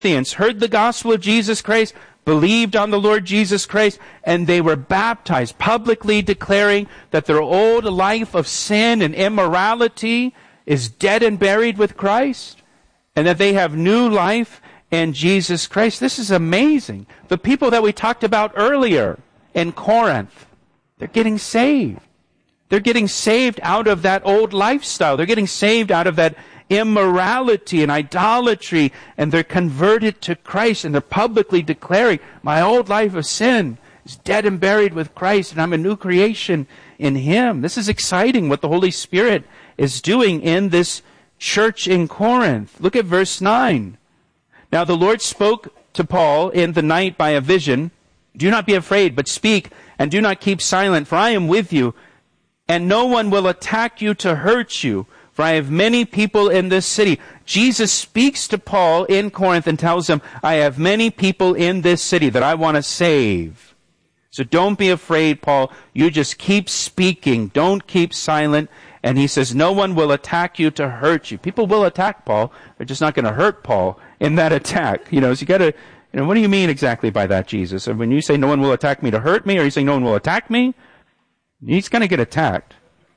Corinthians heard the gospel of Jesus Christ, believed on the Lord Jesus Christ, and they were baptized, publicly declaring that their old life of sin and immorality is dead and buried with Christ, and that they have new life in Jesus Christ. This is amazing. The people that we talked about earlier in Corinth, they're getting saved. They're getting saved out of that old lifestyle. They're getting saved out of that immorality and idolatry, and they're converted to Christ, and they're publicly declaring, my old life of sin is dead and buried with Christ, and I'm a new creation in Him. This is exciting what the Holy Spirit is doing in this church in Corinth. Look at verse 9. Now the Lord spoke to Paul in the night by a vision. Do not be afraid, but speak, and do not keep silent, for I am with you, and no one will attack you to hurt you, for I have many people in this city. Jesus speaks to Paul in Corinth and tells him, I have many people in this city that I want to save. So don't be afraid, Paul. You just keep speaking. Don't keep silent. And he says, no one will attack you to hurt you. People will attack Paul. They're just not going to hurt Paul in that attack. So you got to, what do you mean exactly by that, Jesus? And when you say no one will attack me to hurt me, or you say no one will attack me, he's going to get attacked.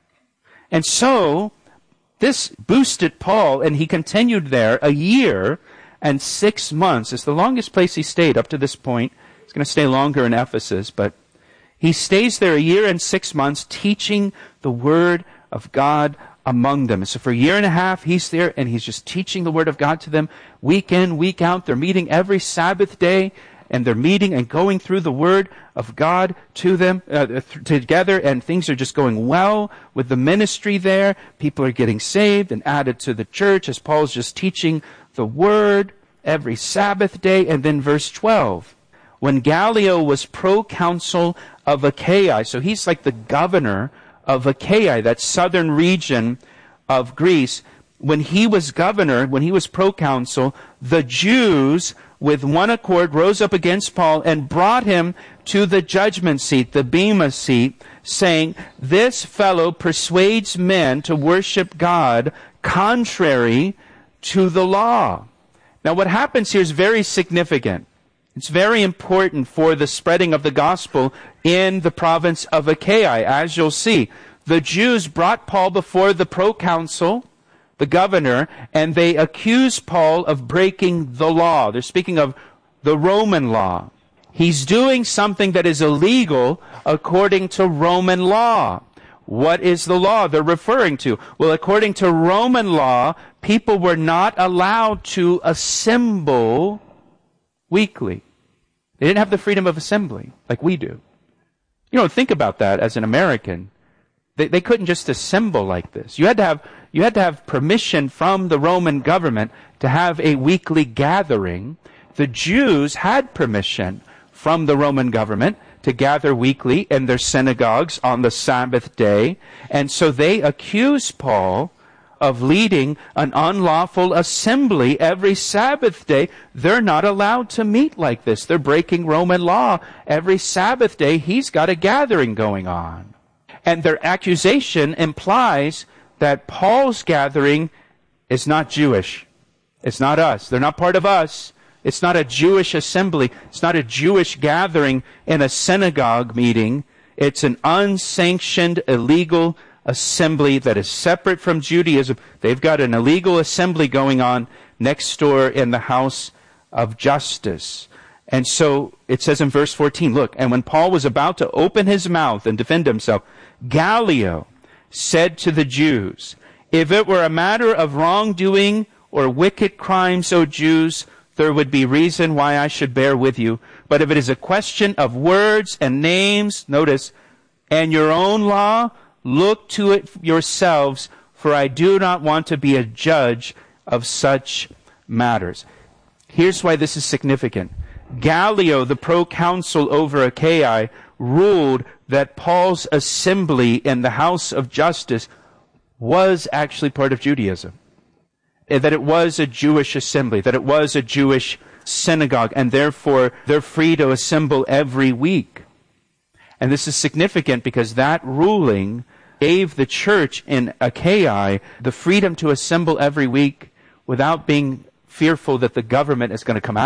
And so this boosted Paul, and he continued there a year and 6 months. It's the longest place he stayed up to this point. He's going to stay longer in Ephesus, but he stays there a year and 6 months teaching the Word of God among them. And so for a year and a half, he's there, and he's just teaching the Word of God to them week in, week out. They're meeting every Sabbath day, and they're meeting and going through the Word of God to them together, and things are just going well with the ministry there. People are getting saved and added to the church as Paul's just teaching the Word every Sabbath day. And then verse 12, when Gallio was proconsul of Achaia, so he's like the governor of Achaia, that southern region of Greece. When he was governor, when he was proconsul, the Jews with one accord rose up against Paul and brought him to the judgment seat, the Bema seat, saying, this fellow persuades men to worship God contrary to the law. Now what happens here is very significant. It's very important for the spreading of the gospel in the province of Achaia, as you'll see. The Jews brought Paul before the proconsul, the governor, and they accuse Paul of breaking the law. They're speaking of the Roman law. He's doing something that is illegal according to Roman law. What is the law they're referring to? Well, according to Roman law, people were not allowed to assemble weekly. They didn't have the freedom of assembly like we do. Think about that as an American. They couldn't just assemble like this. You had to have permission from the Roman government to have a weekly gathering. The Jews had permission from the Roman government to gather weekly in their synagogues on the Sabbath day. And so they accuse Paul of leading an unlawful assembly every Sabbath day. They're not allowed to meet like this. They're breaking Roman law. Every Sabbath day, he's got a gathering going on. And their accusation implies that Paul's gathering is not Jewish. It's not us. They're not part of us. It's not a Jewish assembly. It's not a Jewish gathering in a synagogue meeting. It's an unsanctioned, illegal assembly that is separate from Judaism. They've got an illegal assembly going on next door in the house of justice. And so it says in verse 14, look, and when Paul was about to open his mouth and defend himself, Gallio said to the Jews, if it were a matter of wrongdoing or wicked crimes, O Jews, there would be reason why I should bear with you. But if it is a question of words and names, notice, and your own law, look to it yourselves, for I do not want to be a judge of such matters. Here's why this is significant. Gallio, the proconsul over Achaia, ruled that Paul's assembly in the house of justice was actually part of Judaism. That it was a Jewish assembly, that it was a Jewish synagogue, and therefore they're free to assemble every week. And this is significant because that ruling gave the church in Achaia the freedom to assemble every week without being fearful that the government is going to come